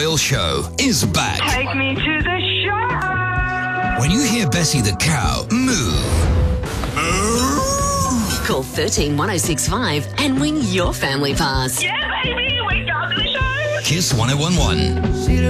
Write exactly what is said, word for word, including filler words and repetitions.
Real Show is back. Take me to the show. When you hear Bessie the cow moo, moo, Call thirteen one oh six five and win your family pass. Yeah, baby, we got the show. Kiss one oh one one.